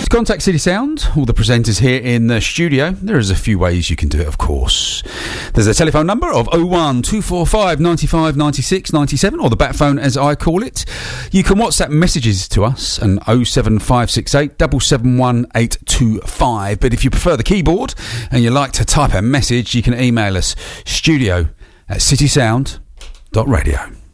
To contact City Sound, all the presenters here in the studio, there is a few ways you can do it, of course. There's a telephone number of 01245 95 96 97, or the bat phone as I call it. You can WhatsApp messages to us on 07568 771 825. But if you prefer the keyboard and you like to type a message, you can email us studio@citysound.radio.